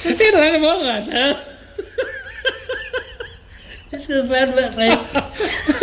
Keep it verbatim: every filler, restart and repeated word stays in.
Det er da en mundret, ja. Det skal du fandme være